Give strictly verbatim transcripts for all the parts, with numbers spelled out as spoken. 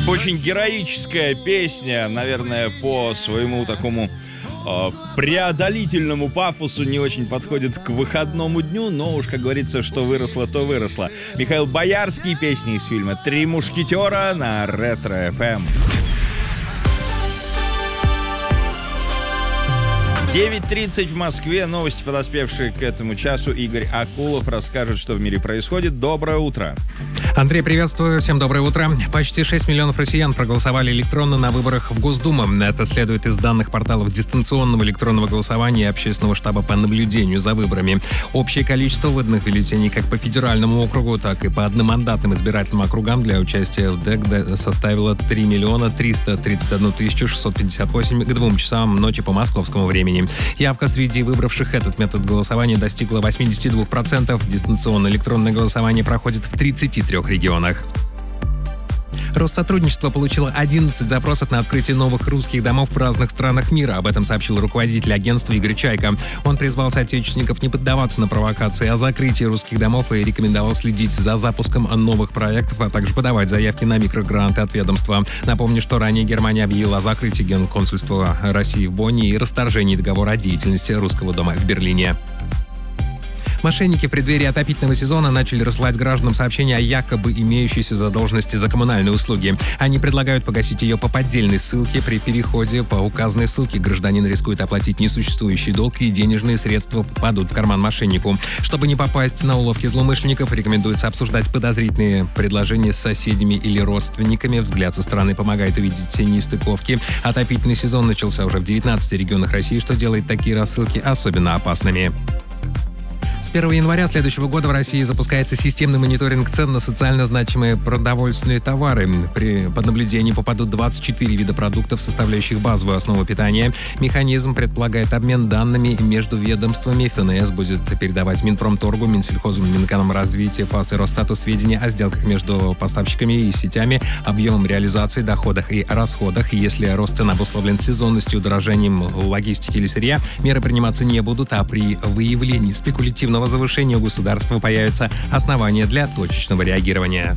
Очень героическая песня, наверное, по своему такому э, преодолительному пафосу не очень подходит к выходному дню, но уж, как говорится, что выросло, то выросло. Михаил Боярский, песни из фильма «Три мушкетера» на Ретро-эф эм. девять тридцать в Москве. Новости, подоспевшие к этому часу. Игорь Акулов расскажет, что в мире происходит. Доброе утро. Андрей, приветствую. Всем доброе утро. Почти шесть миллионов россиян проголосовали электронно на выборах в Госдуму. Это следует из данных порталов дистанционного электронного голосования и Общественного штаба по наблюдению за выборами. Общее количество выданных бюллетеней как по федеральному округу, так и по одномандатным избирательным округам для участия в ДЭК составило три миллиона триста тридцать одну тысячу шестьсот пятьдесят восемь к двум часам ночи по московскому времени. Явка среди выбравших этот метод голосования достигла восемьдесят два процента. Дистанционное электронное голосование проходит в тридцати трёх регионах. Россотрудничество получило одиннадцать запросов на открытие новых русских домов в разных странах мира. Об этом сообщил руководитель агентства Игорь Чайка. Он призвал соотечественников не поддаваться на провокации о закрытии русских домов и рекомендовал следить за запуском новых проектов, а также подавать заявки на микрогранты от ведомства. Напомню, что ранее Германия объявила о закрытии генконсульства России в Бонне и расторжении договора о деятельности русского дома в Берлине. Мошенники в преддверии отопительного сезона начали рассылать гражданам сообщения о якобы имеющейся задолженности за коммунальные услуги. Они предлагают погасить ее по поддельной ссылке. При переходе по указанной ссылке гражданин рискует оплатить несуществующий долг, и денежные средства попадут в карман мошеннику. Чтобы не попасть на уловки злоумышленников, рекомендуется обсуждать подозрительные предложения с соседями или родственниками. Взгляд со стороны помогает увидеть все нестыковки. Отопительный сезон начался уже в девятнадцати регионах России, что делает такие рассылки особенно опасными. С первого января следующего года в России запускается системный мониторинг цен на социально значимые продовольственные товары. При под наблюдение попадут двадцать четыре вида продуктов, составляющих базовую основу питания. Механизм предполагает обмен данными между ведомствами. ФНС будет передавать Минпромторгу, Минсельхозу, Минэкономразвития, ФАС и Росстату сведения о сделках между поставщиками и сетями, объемом реализации, доходах и расходах. Если рост цен обусловлен сезонностью, удорожанием логистики или сырья, меры приниматься не будут, а при выявлении спекулятивного завышения у государства появятся основания для точечного реагирования.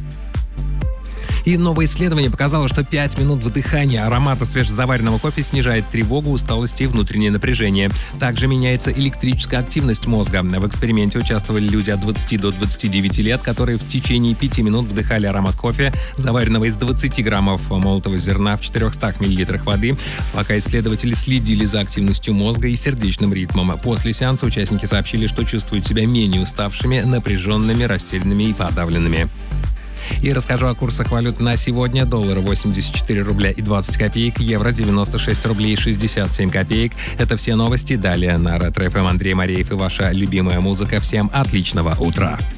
И новое исследование показало, что пять минут вдыхания аромата свежезаваренного кофе снижает тревогу, усталость и внутреннее напряжение. Также меняется электрическая активность мозга. В эксперименте участвовали люди от двадцати до двадцати девяти лет, которые в течение пяти минут вдыхали аромат кофе, заваренного из двадцати граммов молотого зерна в четырёхстах миллилитрах воды, пока исследователи следили за активностью мозга и сердечным ритмом. После сеанса участники сообщили, что чувствуют себя менее уставшими, напряженными, растерянными и подавленными. И расскажу о курсах валют на сегодня. Доллар восемьдесят четыре рубля и двадцать копеек, евро девяносто шесть рублей и шестьдесят семь копеек. Это все новости. Далее на Ретро-эф эм Андрей Мареев и ваша любимая музыка. Всем отличного утра!